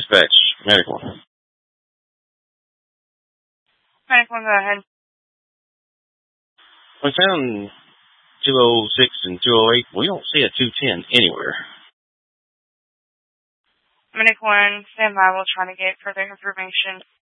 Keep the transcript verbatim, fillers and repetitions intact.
Dispatch, medical. Medical, go ahead. We found two oh six and two oh eight. We don't see a two ten anywhere. Medical one, stand by. We'll try to get further information.